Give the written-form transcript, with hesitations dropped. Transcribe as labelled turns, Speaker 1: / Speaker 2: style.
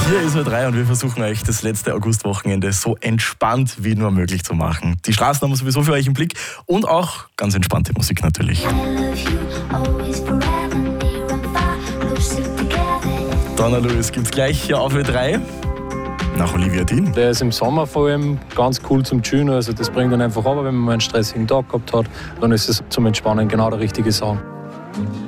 Speaker 1: Hier ist Ö3 und wir versuchen euch das letzte Augustwochenende so entspannt wie nur möglich zu machen. Die Straßen haben wir sowieso für euch im Blick und auch ganz entspannte Musik natürlich. Donna Lewis gibt's gleich hier auf Ö3 nach Olivia Dean.
Speaker 2: Der ist im Sommer vor allem ganz cool zum Chillen, also das bringt dann einfach runter, wenn man mal einen stressigen Tag gehabt hat, dann ist es zum Entspannen genau der richtige Song.